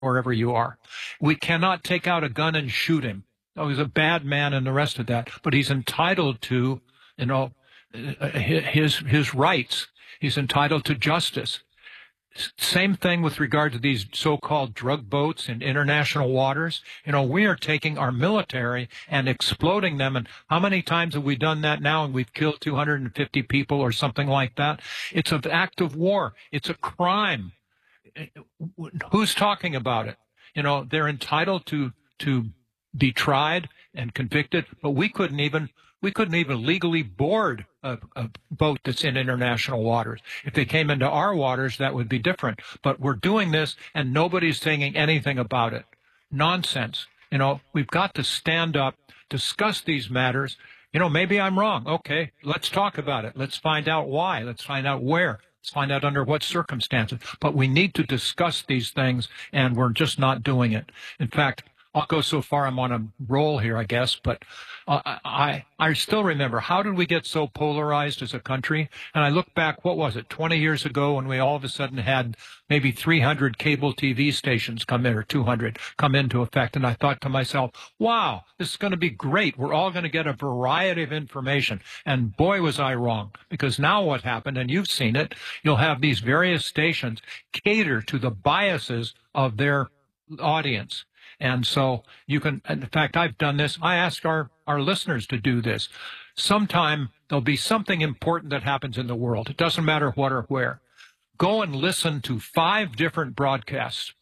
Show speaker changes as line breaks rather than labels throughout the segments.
wherever you are. We cannot take out a gun and shoot him. Oh, he's a bad man and the rest of that, but he's entitled to, his rights. He's entitled to justice. Same thing with regard to these so-called drug boats in international waters. We are taking our military and exploding them. And how many times have we done that now? And we've killed 250 people or something like that. It's an act of war. It's a crime. Who's talking about it? They're entitled to be tried and convicted, but we couldn't even legally board a boat that's in international waters. If they came into our waters, that would be different. But we're doing this, and nobody's saying anything about it. Nonsense. We've got to stand up, discuss these matters. Maybe I'm wrong. Okay, let's talk about it. Let's find out why. Let's find out where. Let's find out under what circumstances. But we need to discuss these things, and we're just not doing it. In fact, I'll go so far, I'm on a roll here, I guess, but I still remember, how did we get so polarized as a country? And I look back, what was it, 20 years ago, when we all of a sudden had maybe 300 cable TV stations come in, or 200 come into effect, and I thought to myself, wow, this is going to be great. We're all going to get a variety of information. And boy, was I wrong, because now what happened, and you've seen it, you'll have these various stations cater to the biases of their audience. And so you can, in fact, I've done this. I ask our listeners to do this. Sometime there'll be something important that happens in the world. It doesn't matter what or where. Go and listen to 5 different broadcasts,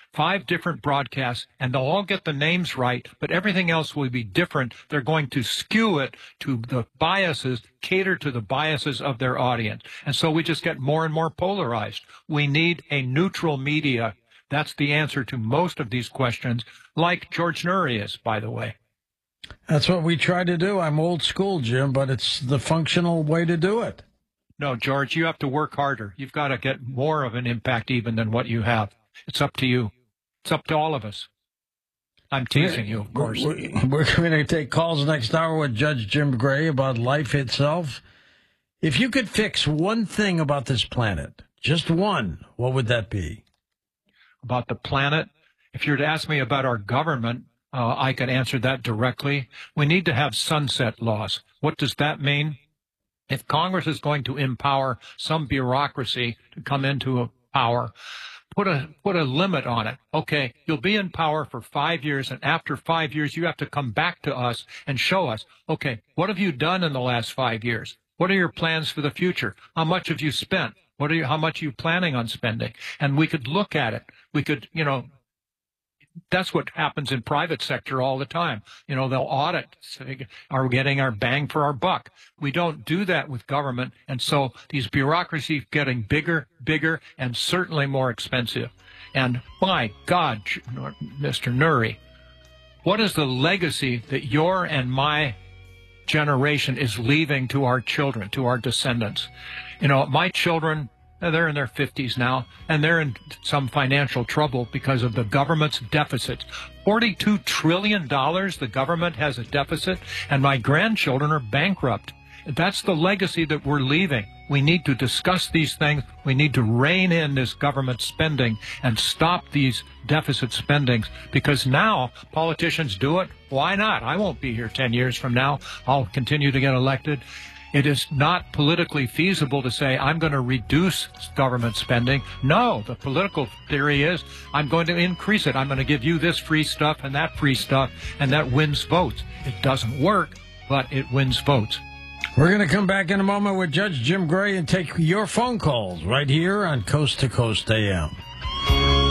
and they'll all get the names right, but everything else will be different. They're going to skew it to the biases, cater to the biases of their audience. And so we just get more and more polarized. We need a neutral media. That's the answer to most of these questions, like George Noory is, by the way.
That's what we try to do. I'm old school, Jim, but it's the functional way to do it.
No, George, you have to work harder. You've got to get more of an impact even than what you have. It's up to you. It's up to all of us. I'm teasing you, of course.
We're going to take calls next hour with Judge Jim Gray about life itself. If you could fix one thing about this planet, just one, what would that be?
About the planet? If you were to ask me about our government, I could answer that directly. We need to have sunset laws. What does that mean? If Congress is going to empower some bureaucracy to come into power, put a limit on it. Okay, you'll be in power for 5 years, and after 5 years, you have to come back to us and show us, okay, what have you done in the last 5 years? What are your plans for the future? How much have you spent? How much are you planning on spending? And we could look at it. We could, that's what happens in private sector all the time. They'll audit. Are we getting our bang for our buck? We don't do that with government. And so these bureaucracies getting bigger, and certainly more expensive. And my God, Mr. Noory, what is the legacy that your and my generation is leaving to our children, to our descendants? My children, they're in their 50s now, and they're in some financial trouble because of the government's deficit. $42 trillion the government has a deficit, and my grandchildren are bankrupt. That's the legacy that we're leaving. We need to discuss these things. We need to rein in this government spending and stop these deficit spendings, because now politicians do it. Why not? I won't be here 10 years from now. I'll continue to get elected. It is not politically feasible to say, I'm going to reduce government spending. No, the political theory is, I'm going to increase it. I'm going to give you this free stuff and that free stuff, and that wins votes. It doesn't work, but it wins votes.
We're going to come back in a moment with Judge Jim Gray and take your phone calls right here on Coast to Coast AM.